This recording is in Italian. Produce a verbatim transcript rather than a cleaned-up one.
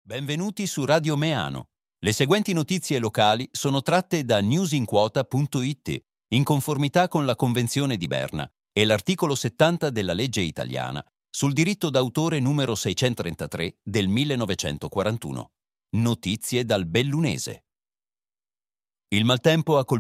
Benvenuti su Radio Meano. Le seguenti notizie locali sono tratte da newsinquota punto it, in conformità con la Convenzione di Berna e l'articolo settanta della legge italiana sul diritto d'autore numero seicentotrentatré del millenovecentoquarantuno. Notizie dal Bellunese. Il maltempo ha colpito